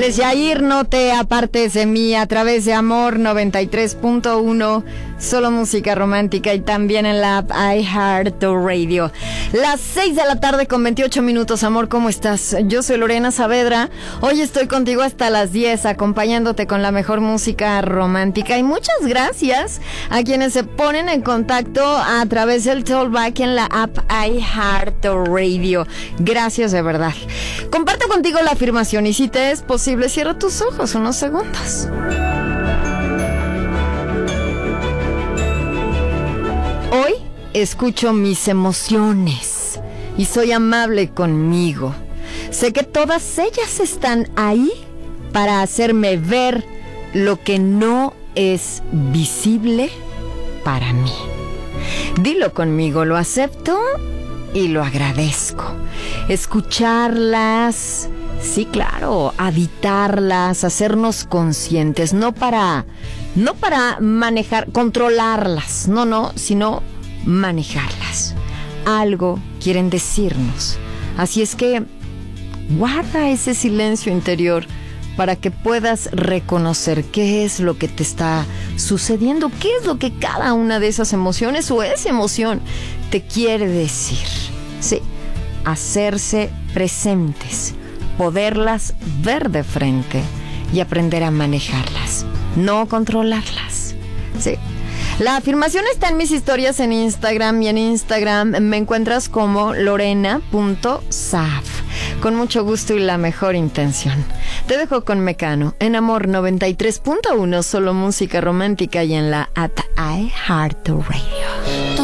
quieres ya ir, no te apartes de mí a través de Amor 93.1, solo música romántica, y también en la app iHeartRadio. Las 6 de la tarde con 28 minutos. Amor, ¿cómo estás? Yo soy Lorena Saavedra. Hoy estoy contigo hasta las 10, acompañándote con la mejor música romántica. Y muchas gracias a quienes se ponen en contacto a través del Tollback en la app iHeartRadio. Gracias de verdad. Comparto contigo la afirmación y si te es posible, cierra tus ojos unos segundos. Hoy escucho mis emociones y soy amable conmigo. Sé que todas ellas están ahí para hacerme ver lo que no es visible para mí. Dilo conmigo, lo acepto y lo agradezco. Escucharlas, sí, claro, habitarlas, hacernos conscientes, no para manejar, controlarlas, no, sino manejarlas. Algo quieren decirnos. Así es que guarda ese silencio interior para que puedas reconocer qué es lo que te está sucediendo, qué es lo que cada una de esas emociones o esa emoción te quiere decir. Sí, hacerse presentes, poderlas ver de frente y aprender a manejarlas, no controlarlas. Sí. La afirmación está en mis historias en Instagram, y en Instagram me encuentras como lorena.saaf. Con mucho gusto y la mejor intención. Te dejo con Mecano en Amor 93.1, solo música romántica, y en la app iHeartRadio.